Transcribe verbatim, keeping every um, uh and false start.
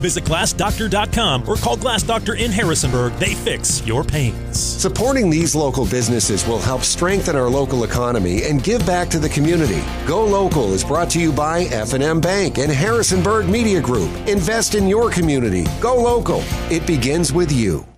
Visit glass doctor dot com or call Glass Doctor in Harrisonburg. They fix your pains. Supporting these local businesses will help strengthen our local economy and give back to the community. Go Local is brought to you by F and M Bank and Harrisonburg Media Group. Invest in your community. Go Local. It begins with you.